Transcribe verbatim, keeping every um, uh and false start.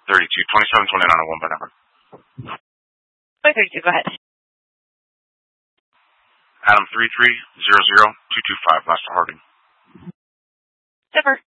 thirty-two, twenty-seven, twenty-nine on one by number. five thirty-two, go ahead. Adam three three zero zero two two five, last to Harding. Zipper.